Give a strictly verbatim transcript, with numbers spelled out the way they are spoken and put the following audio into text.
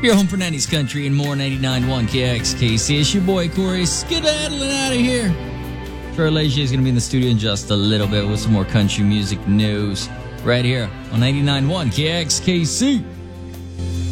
Your home for nineties country and more. Ninety-nine point one K X K C. It's your boy Corey skedaddling out of here. Trevor Leger is going to be in the studio in just a little bit with some more country music news right here on ninety-nine point one K X K C.